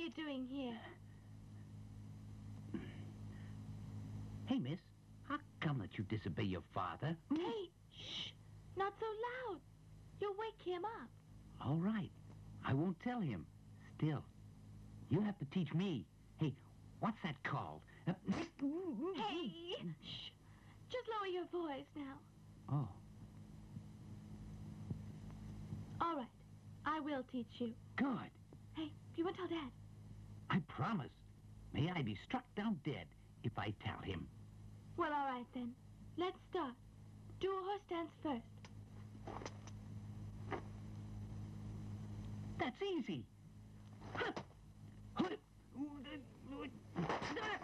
you doing here? Hey, miss, how come that you disobey your father? Hey, shh! Not so loud. You'll wake him up. All right, I won't tell him. Still, you have to teach me. Hey, what's that called? Hey! Shh! Just lower your voice now. Oh, All right. I will teach you. good. Hey, you won't tell Dad. I promise. May I be struck down dead if I tell him. Well, all right then. Let's start. Do a horse dance first. That's easy.